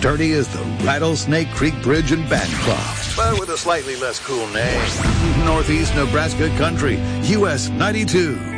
sturdy as the Rattlesnake Creek Bridge in Bancroft, but with a slightly less cool name. Northeast Nebraska Country, US 92.